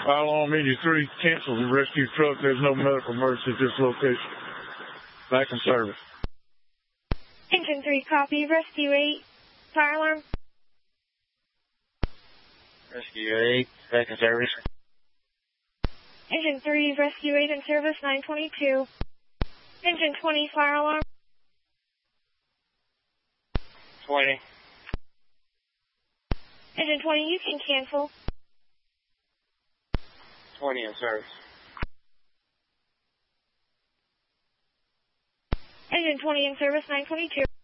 Fire alarm engine 3, cancel. Rescue truck, there's no medical emergency at this location. Back in service. Engine 3, copy. Rescue 8, fire alarm. Rescue 8, back in service. Engine 3, Rescue 8 in service, 922. Engine 20, fire alarm. 20. Engine 20, you can cancel. 20 in service. Engine 20 in service, 922.